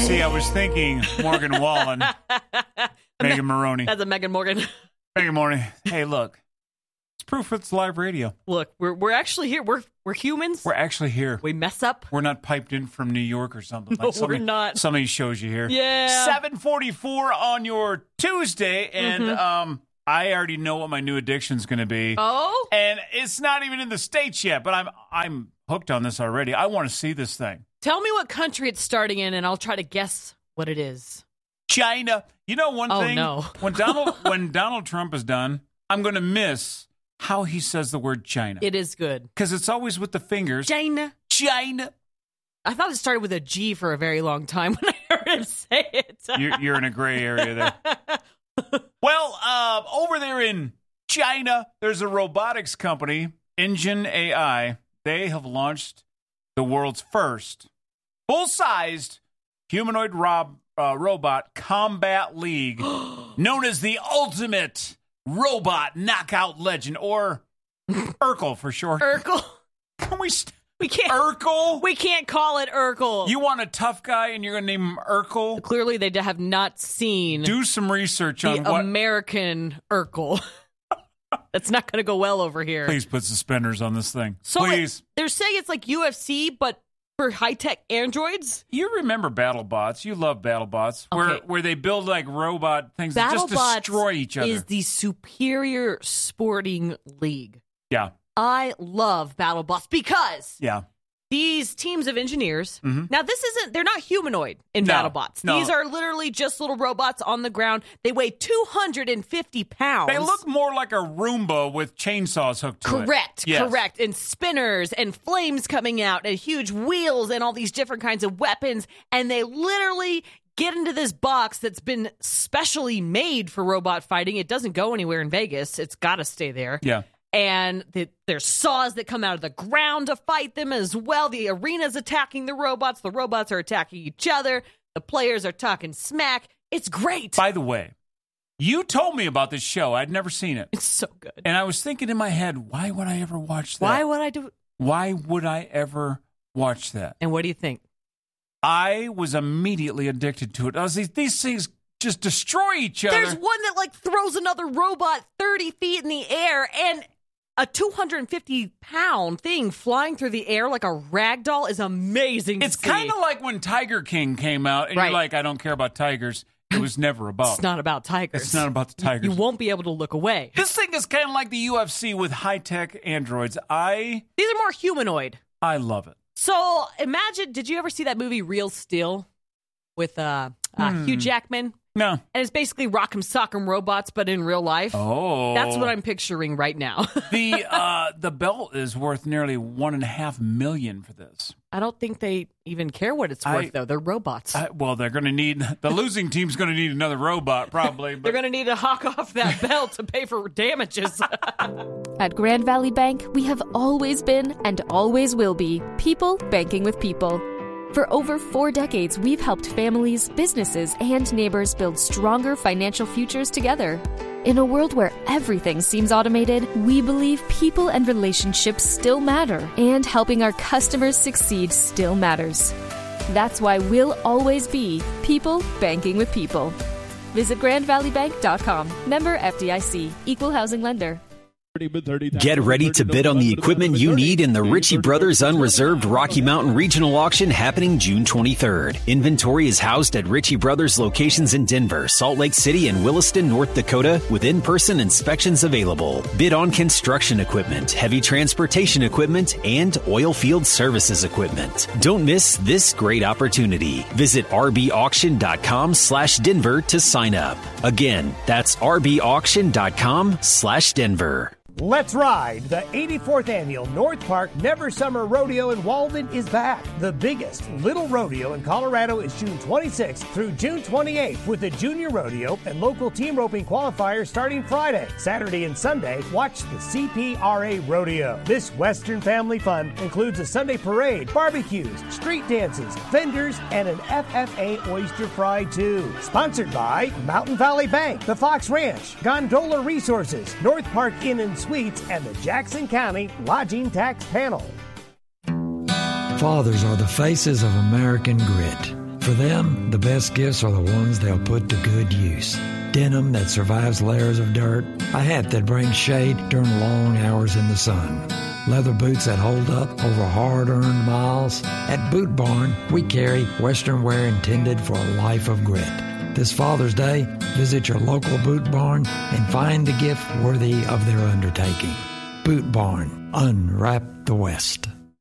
See, I was thinking Morgan Wallen, Megan Maroney. That's a Megan Morgan. Megan Maroney. Hey, look. It's proof it's live radio. Look, we're actually here. We're humans. We're actually here. We mess up. We're not piped in from New York or something. No, we're not. Somebody shows you here. Yeah. 7:44 on your Tuesday, and I already know what my new addiction's going to be. Oh? And it's not even in the States yet, but I'm hooked on this already. I want to see this thing. Tell me what country it's starting in, and I'll try to guess what it is. China. You know one thing? Oh, no. When Donald Trump is done, I'm going to miss how he says the word China. It is good. Because it's always with the fingers. China. I thought it started with a G for a very long time when I heard him say it. You're in a gray area there. Well, over there in China, there's a robotics company, Engine AI. They have launched the world's first full-sized humanoid robot combat league known as the Ultimate Robot Knockout Legend, or Urkel for short. Urkel? Can we can't. Urkel? We can't call it Urkel. You want a tough guy and you're going to name him Urkel? Clearly, they have not seen. Do some research on what the American Urkel. That's not going to go well over here. Please put suspenders on this thing. So please. They're saying it's like UFC, but for high-tech androids? You remember BattleBots. You love BattleBots. Okay. Where they build like robot things that just destroy each other. Is the superior sporting league. Yeah. I love BattleBots because these teams of engineers, now they're not humanoid in BattleBots. No. These are literally just little robots on the ground. They weigh 250 pounds. They look more like a Roomba with chainsaws hooked to it. Correct. And spinners and flames coming out and huge wheels and all these different kinds of weapons. And they literally get into this box that's been specially made for robot fighting. It doesn't go anywhere in Vegas. It's got to stay there. Yeah. And there's saws that come out of the ground to fight them as well. The arena's attacking the robots. The robots are attacking each other. The players are talking smack. It's great. By the way, you told me about this show. I'd never seen it. It's so good. And I was thinking in my head, why would I ever watch that? Why would I do it? Why would I ever watch that? And what do you think? I was immediately addicted to it. I was these things just destroy each other. There's one that throws another robot 30 feet in the air, and a 250-pound thing flying through the air like a rag doll is amazing. It's kind of like when Tiger King came out, and you're like, I don't care about tigers. It was never about. It's not about tigers. It's not about the tigers. You won't be able to look away. This thing is kind of like the UFC with high-tech androids. These are more humanoid. I love it. So imagine, did you ever see that movie Real Steel with Hugh Jackman? No. And it's basically Rock'em Sock'em Robots, but in real life. Oh. That's what I'm picturing right now. The belt is worth nearly $1.5 million for this. I don't think they even care what it's worth, though. They're robots. Well, they're going to need, the losing team's going to need another robot, probably. But. They're going to need to hawk off that belt to pay for damages. At Grand Valley Bank, we have always been and always will be people banking with people. For over 4 decades, we've helped families, businesses, and neighbors build stronger financial futures together. In a world where everything seems automated, we believe people and relationships still matter, and helping our customers succeed still matters. That's why we'll always be people banking with people. Visit GrandValleyBank.com. Member FDIC. Equal housing lender. Get ready to bid on the equipment you need in the Ritchie Brothers Unreserved Rocky Mountain Regional Auction happening June 23rd. Inventory is housed at Ritchie Brothers locations in Denver, Salt Lake City, and Williston, North Dakota, with in-person inspections available. Bid on construction equipment, heavy transportation equipment, and oil field services equipment. Don't miss this great opportunity. Visit rbauction.com/Denver to sign up. Again, that's rbauction.com/Denver. Let's ride! The 84th annual North Park Never Summer Rodeo in Walden is back. The biggest little rodeo in Colorado is June 26th through June 28th with the Junior Rodeo and local team roping qualifiers starting Friday. Saturday and Sunday, watch the CPRA Rodeo. This Western family fun includes a Sunday parade, barbecues, street dances, vendors, and an FFA oyster fry too. Sponsored by Mountain Valley Bank, the Fox Ranch, Gondola Resources, North Park Inn and Suites, and the Jackson County Lodging Tax Panel. Fathers are the faces of American grit. For them, the best gifts are the ones they'll put to good use. Denim that survives layers of dirt, a hat that brings shade during long hours in the sun, leather boots that hold up over hard-earned miles. At Boot Barn, we carry Western wear intended for a life of grit. This Father's Day, visit your local Boot Barn and find the gift worthy of their undertaking. Boot Barn, unwrap the West.